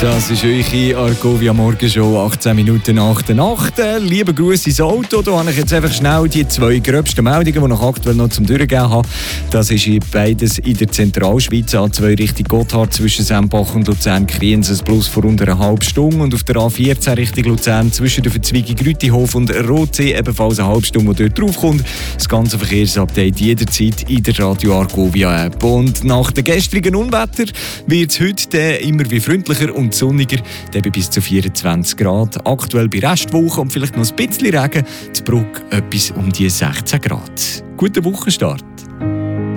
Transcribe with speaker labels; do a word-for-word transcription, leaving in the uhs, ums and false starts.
Speaker 1: Das ist eure Argovia Morgenshow, achtzehn Minuten nach der Nacht. Liebe Grüße ins Auto. Da habe ich jetzt einfach schnell die zwei gröbsten Meldungen, die ich aktuell noch zum Durchgehen habe. Das ist beides in der Zentralschweiz. A zwei Richtung Gotthard zwischen Sempach und Luzern-Kriens ein Plus vor unter einer halben Stunde. Und auf der A vierzehn Richtung Luzern zwischen der Verzweigung Rütihof und Rotsee ebenfalls eine halbe Stunde, die dort draufkommt. Das ganze Verkehrsupdate jederzeit in der Radio Argovia App. Und nach dem gestrigen Unwetter wird es heute immer wie freundlicher und sonniger, eben bis zu vierundzwanzig Grad. Aktuell bei Restwoche und vielleicht noch ein bisschen Regen. Zu Bruck etwas um die sechzehn Grad. Guten Wochenstart.